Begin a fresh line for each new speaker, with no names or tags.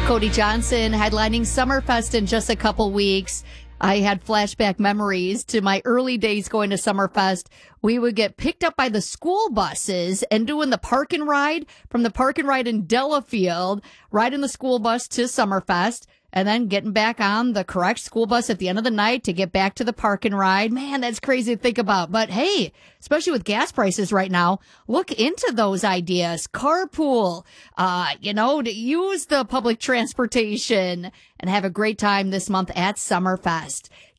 Cody Johnson headlining Summerfest in just a couple weeks. I had flashback memories to my early days going to Summerfest. We would get picked up by the school buses and doing the park and ride from the park and ride in Delafield, riding the school bus to Summerfest, and then getting back on the correct school bus at the end of the night to get back to the park and ride. Man, that's crazy to think about. But hey, especially with gas prices right now, look into those ideas. Carpool, to use the public transportation and have a great time this month at Summerfest.